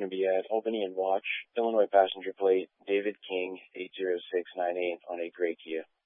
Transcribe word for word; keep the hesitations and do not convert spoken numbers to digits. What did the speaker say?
going to be at Albany and Watch, Illinois passenger plate, David King, eight zero six nine eight on a gray Kia.